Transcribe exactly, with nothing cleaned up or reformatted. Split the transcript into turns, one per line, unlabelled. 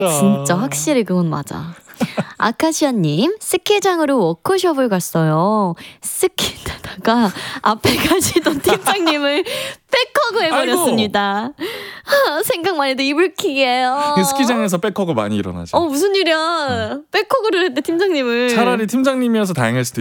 진짜 확실히 그건 맞아. 아카시아님, 스키장으로 워크숍을 갔어요. 스키 타다가 앞에 가시던 팀장님을 백허그 해버렸습니다. 하, 생각만 해도 이불킥이에요.
스키장에서 백허그 많이 일어나죠.
어, 무슨 일이야. 백허그를 했대, 팀장님을.
차라리 팀장님이어서 다행할 수도